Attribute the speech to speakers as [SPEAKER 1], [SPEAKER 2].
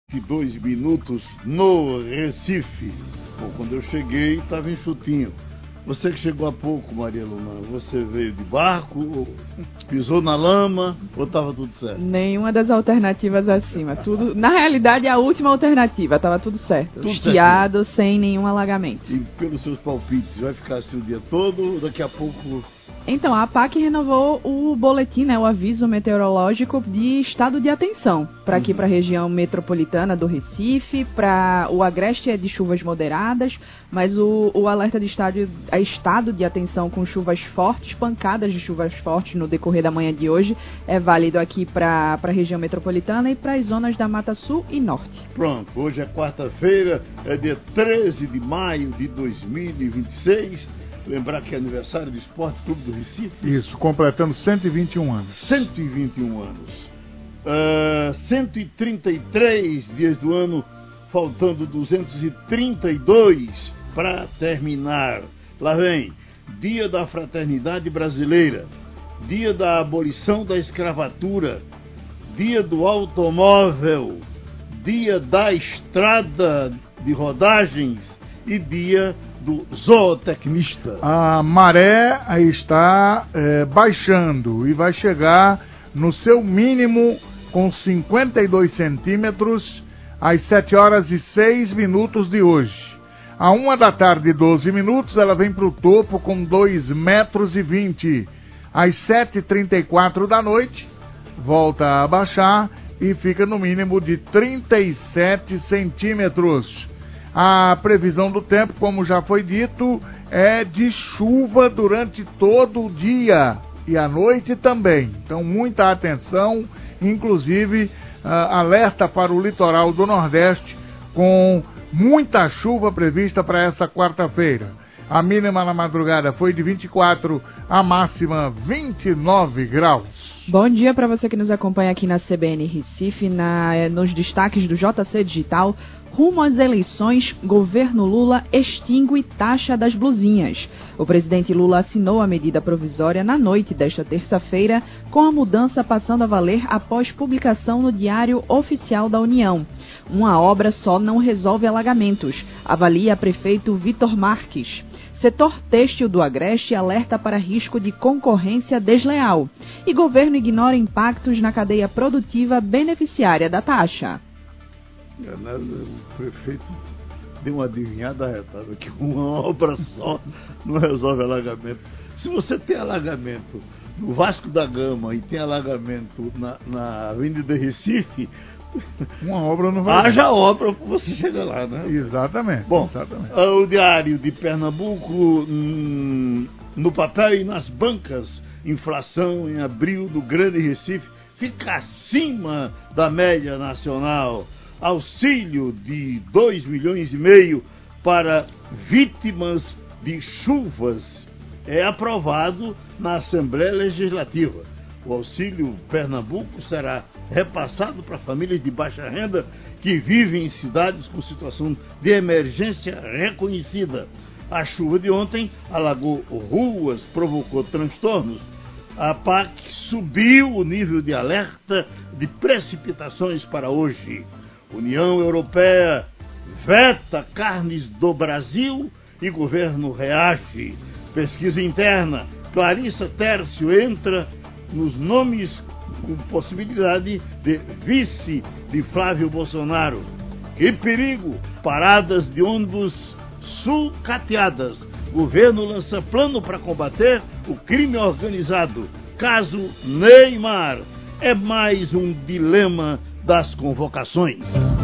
[SPEAKER 1] 2 minutos no Recife. Bom, quando eu cheguei, estava enxutinho. Você que chegou há pouco, Maria Luna, você veio de barco, pisou na lama, ou estava tudo certo?
[SPEAKER 2] Nenhuma das alternativas acima. Tudo, na realidade, a última alternativa, estava tudo certo.
[SPEAKER 1] Tudo
[SPEAKER 2] estiado, certo. Sem nenhum alagamento.
[SPEAKER 1] E pelos seus palpites, vai ficar assim o dia todo, daqui a pouco...
[SPEAKER 2] Então, a APAC renovou o boletim, o aviso meteorológico de estado de atenção para aqui, para a região metropolitana do Recife, para o Agreste é de chuvas moderadas, mas o alerta de estado de atenção com chuvas fortes, pancadas de chuvas fortes no decorrer da manhã de hoje, é válido aqui para a região metropolitana e para as zonas da Mata Sul e Norte.
[SPEAKER 1] Pronto, hoje é quarta-feira, é dia 13 de maio de 2026. Lembrar que é aniversário do Esporte Clube do Recife.
[SPEAKER 3] Isso, completando 121 anos.
[SPEAKER 1] 121 anos. 133 dias do ano, faltando 232 para terminar. Lá vem, Dia da Fraternidade Brasileira, Dia da Abolição da Escravatura, Dia do Automóvel, Dia da Estrada de Rodagens e Dia do zootecnista.
[SPEAKER 3] A maré está baixando e vai chegar no seu mínimo com 52 centímetros às 7h06 de hoje. À 1h12 ela vem para o topo com 2,20 metros. Às 7h34 da noite volta a baixar e fica no mínimo de 37 centímetros. A previsão do tempo, como já foi dito, é de chuva durante todo o dia e à noite também. Então, muita atenção, inclusive alerta para o litoral do Nordeste, com muita chuva prevista para essa quarta-feira. A mínima na madrugada foi de 24, a máxima 29 graus.
[SPEAKER 2] Bom dia para você que nos acompanha aqui na CBN Recife, nos destaques do JC Digital. Rumo às eleições, governo Lula extingue taxa das blusinhas. O presidente Lula assinou a medida provisória na noite desta terça-feira, com a mudança passando a valer após publicação no Diário Oficial da União. Uma obra só não resolve alagamentos, avalia prefeito Vitor Marques. Setor têxtil do Agreste alerta para risco de concorrência desleal. E governo ignora impactos na cadeia produtiva beneficiária da taxa.
[SPEAKER 1] O prefeito deu uma adivinhada retada que uma obra só não resolve alagamento. Se você tem alagamento no Vasco da Gama e tem alagamento na Avenida Recife,
[SPEAKER 3] uma obra não vai.
[SPEAKER 1] Haja obra para você chegar lá, né?
[SPEAKER 3] Exatamente.
[SPEAKER 1] Bom,
[SPEAKER 3] exatamente.
[SPEAKER 1] O Diário de Pernambuco, no papel e nas bancas, inflação em abril do Grande Recife fica acima da média nacional. Auxílio de 2,5 milhões para vítimas de chuvas é aprovado na Assembleia Legislativa. O Auxílio Pernambuco será repassado para famílias de baixa renda que vivem em cidades com situação de emergência reconhecida. A chuva de ontem alagou ruas, provocou transtornos. A APAC subiu o nível de alerta de precipitações para hoje. União Europeia veta carnes do Brasil e governo reage. Pesquisa interna, Clarissa Tércio entra nos nomes com possibilidade de vice de Flávio Bolsonaro. Que perigo! Paradas de ônibus sucateadas. Governo lança plano para combater o crime organizado. Caso Neymar é mais um dilema das convocações.